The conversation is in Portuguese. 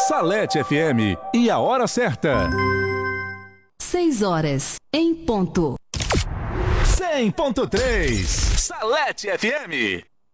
Salete FM e a hora certa. 6 horas em ponto. 100.3 Salete FM.